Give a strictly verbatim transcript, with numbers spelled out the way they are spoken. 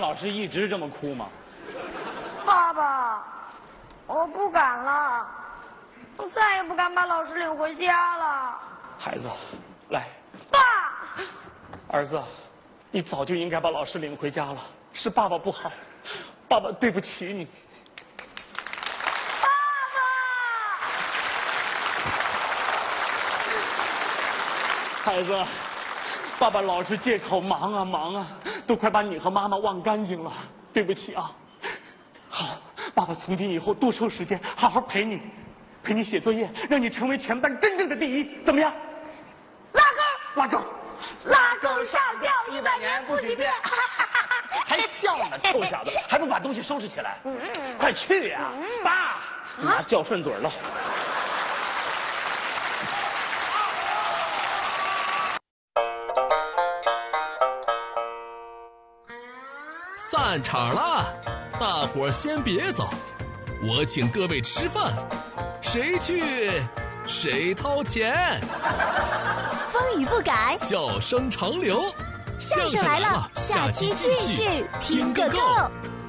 老师一直这么哭吗？ 爸爸，我不敢了，我再也不敢把老师领回家了。 孩子，来。 爸。 儿子，你早就应该把老师领回家了，是爸爸不好，爸爸对不起你。 爸爸。孩子。爸爸老是借口忙啊忙啊，都快把你和妈妈忘干净了，对不起啊。好，爸爸从今以后多抽时间，好好陪你，陪你写作业，让你成为全班真正的第一，怎么样？ 拉钩， 拉钩， 拉钩上吊一百年不许变。 还笑呢，臭小子，还不把东西收拾起来？快去呀！爸，你妈叫顺嘴了。 散场了，大伙儿先别走，我请各位吃饭，谁去谁掏钱。 风雨不改， 笑声长流， 相声来了，下期继续听个够。